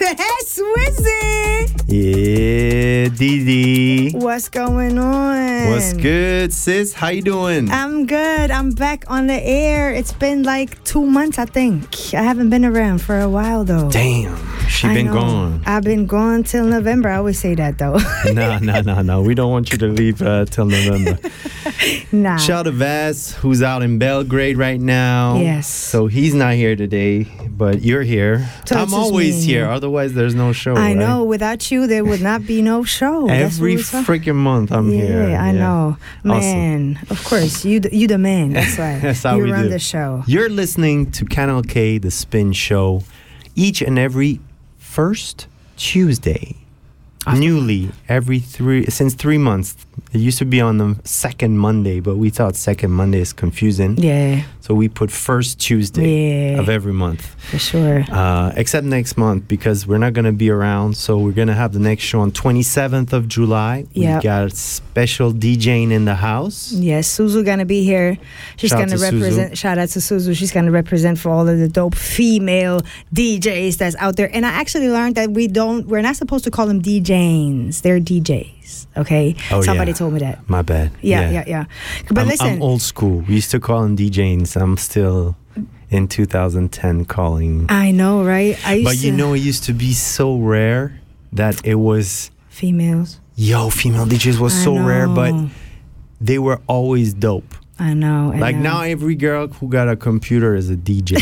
Swizzy. Yeah, Didi. What's going on? What's good, sis? How you doing? I'm good. I'm back on the air. It's been like 2 months, I think. I haven't been around for a while, though. Damn, she been gone. I've been gone till November. I always say that, though. No. We don't want you to leave till November. Nah. Shout out to Vaz, who's out in Belgrade right now. Yes. So he's not here today, but you're here. So I'm always here. Otherwise, there's no show. I know. Without you, there would not be no show. Every freaking month I'm here. Yeah, I know. Man, awesome. Of course. You the man. That's right. That's how we run do. the show. You're listening to Channel K, The Spin Show, each and every first Tuesday. Newly, since 3 months. It used to be on the second Monday, but we thought second Monday is confusing. Yeah. So we put first Tuesday of every month. For sure. Except next month, because we're not going to be around. So we're going to have the next show on 27th of July. Yep. We got a special DJing in the house. Yes, Suzu going to be here. She's going to represent. Suzu. Shout out to Suzu. She's going to represent for all of the dope female DJs that's out there. And I actually learned that we're not supposed to call them DJs. They're DJs. Okay? Oh, somebody told me that. My bad. Yeah. But listen. I'm old school. We used to call them DJs. I'm still in 2010 calling. I know, right? But it used to be so rare that it was females. Female DJs was so rare, but they were always dope. I know. Now every girl who got a computer is a DJ.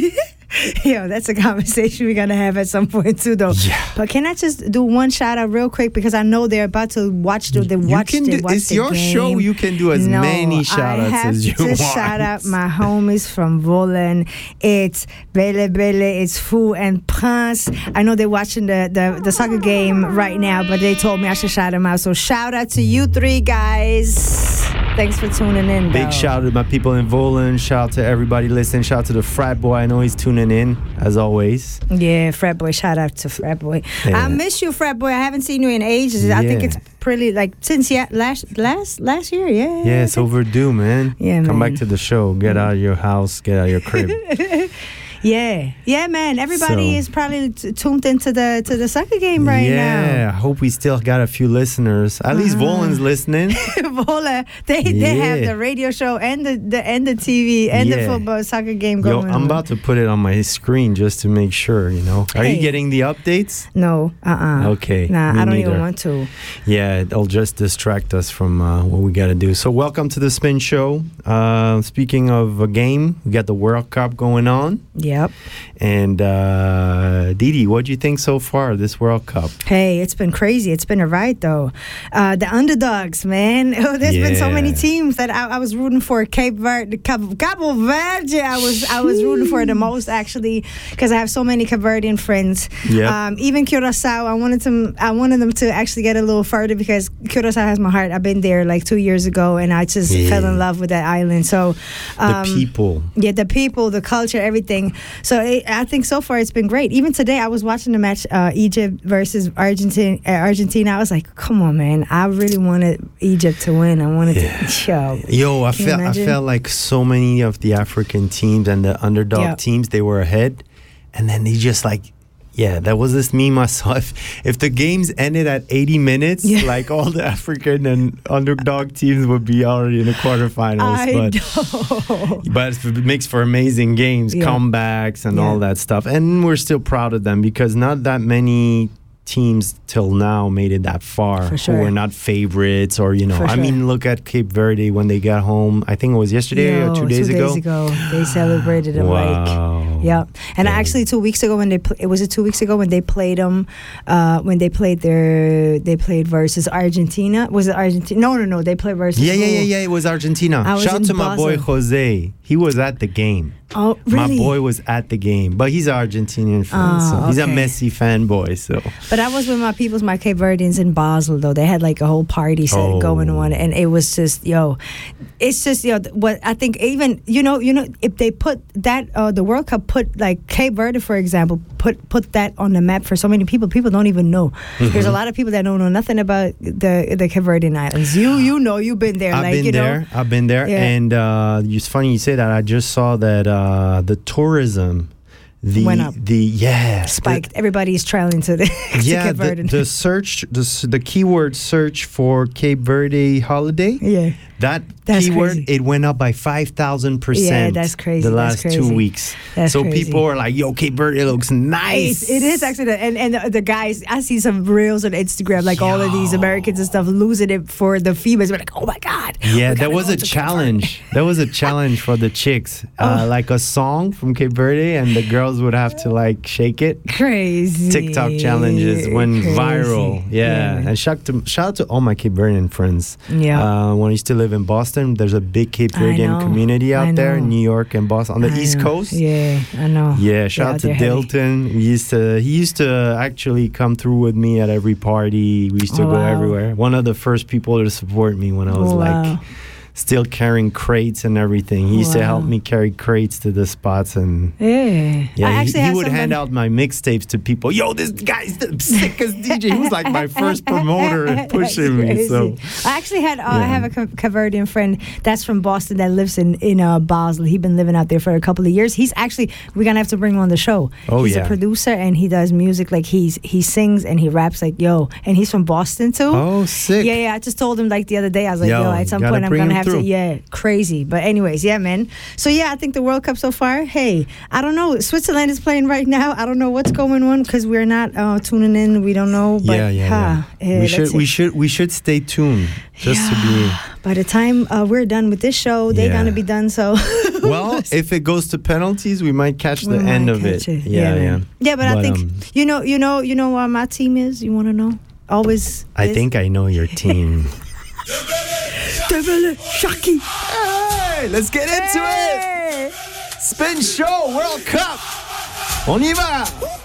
Yo, that's a conversation we're gonna have at some point too, though. Yeah. But can I just do one shout out real quick, because I know they're about to watch the It's your game. show. You can do as many shout outs as you want. I have to shout out my homies from Volen. It's Bele, it's Fu and Prince. I know they're watching the soccer game right now, but they told me I should shout them out. So shout out to you three guys. Thanks for tuning in. Big shout out to my people in Volen. Shout out to everybody listening. Shout out to the frat boy. I know he's tuning in as always. Yeah, frat boy. Shout out to frat boy. Yeah. I miss you, frat boy. I haven't seen you in ages. Yeah. I think it's pretty since last year. Yeah. Yeah, it's overdue, man. Yeah, Come back to the show. Get out of your house. Get out of your crib. Yeah, man. Everybody is probably tuned into the soccer game right now. Yeah, I hope we still got a few listeners. At least Volen's listening. Vola, they have the radio show and the TV and the football soccer game going on. I'm about to put it on my screen just to make sure. Are you getting the updates? No. Okay. Nah, I don't even want to. Yeah, it'll just distract us from what we got to do. So welcome to the Spin Show. Speaking of a game, we got the World Cup going on. Yep. And Didi, what do you think so far this World Cup? Hey, it's been crazy. It's been a ride, though. The underdogs, man. There's been so many teams that I was rooting for. Cabo Verde. I was rooting for the most, actually, because I have so many Cape Verdean friends. Yep. Even Curacao. I wanted them to actually get a little further, because Curacao has my heart. I've been there like 2 years ago, and I just fell in love with that island. So the people. Yeah, the people, the culture, everything. So I think so far it's been great. Even today, I was watching the match, Egypt versus Argentina. I was like, come on, man. I really wanted Egypt to win. I wanted to show. Yo, I felt like so many of the African teams and the underdog teams, they were ahead. And then they just that was this meme I saw. If the games ended at 80 minutes, like all the African and underdog teams would be already in the quarterfinals. But it makes for amazing games, comebacks and all that stuff. And we're still proud of them, because not that many teams till now made it that far who were not favorites, or I mean, look at Cape Verde when they got home. I think it was yesterday or 2 days ago. They celebrated them. And actually 2 weeks ago when they played them, when they played versus Argentina. Was it Argentina? No, they played versus it was Argentina. Shout out to my boy Jose. He was at the game. Oh, really? My boy was at the game, but he's an Argentinian fan, so he's a Messi fanboy. So, but I was with my peoples, my Cape Verdeans in Basel, though. They had like a whole party set going on, and it was just, it's just, what I think, even, if they put that, the World Cup put like Cape Verde, for example, put that on the map for so many people. People don't even know. Mm-hmm. There's a lot of people that don't know nothing about the Cape Verdean Islands. You've been there. I've been there, and it's funny you say that. I just saw that the tourism went up. Spiked. Everybody's trailing to the Cape Verde. The search, the keyword search for Cape Verde holiday. Yeah. That's keyword, crazy. It went up by 5,000%. Yeah, that's crazy. The last 2 weeks. So crazy. People are like, yo, Cape Verde looks nice. It is actually. And the guys, I see some reels on Instagram, like all of these Americans and stuff losing it for the females. We're like, oh my God. Yeah, that was a challenge. That was a challenge for the chicks. Like a song from Cape Verde, and the girls would have to like shake it. Crazy. TikTok challenges went viral. Yeah. And shout out to all my Cape Verdean friends. Yeah. When I used to live in Boston, there's a big Cape Verdean community out there in New York and Boston on the East Coast. Yeah, I know. Yeah, shout out to Dilton. He used to actually come through with me at every party. We used to go everywhere. One of the first people to support me when I was like still carrying crates and everything. He used to help me carry crates to the spots, and he would hand out my mixtapes to people. Yo, this guy's the sickest DJ. He was like my first promoter pushing me. So I actually had I have a Cape Verdean friend that's from Boston that lives in Basel. He's been living out there for a couple of years. He's actually, we're gonna have to bring him on the show. He's a producer and he does music, like he sings and he raps like and he's from Boston too. Oh, sick. Yeah. I just told him like the other day, I was like, at some point I'm gonna have to. Yeah, crazy. But anyways, man. So I think the World Cup so far, hey, I don't know. Switzerland is playing right now. I don't know what's going on because we're not tuning in. We don't know. But we should stay tuned just to be. By the time we're done with this show, they're gonna be done. So well, if it goes to penalties, we might catch the end of it. Yeah. But I think you know what my team is. You want to know? Always. I think I know your team. Shaki. Hey, let's get into it. Spin Show World Cup. On y va.